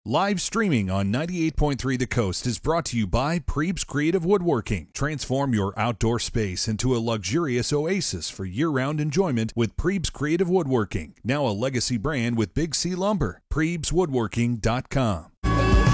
Live streaming on 98.3 The Coast is brought to you by Prebes Creative Woodworking. Transform your outdoor space into a luxurious oasis for year-round enjoyment with Prebes Creative Woodworking, now a legacy brand with Big C Lumber. PrebesWoodworking.com.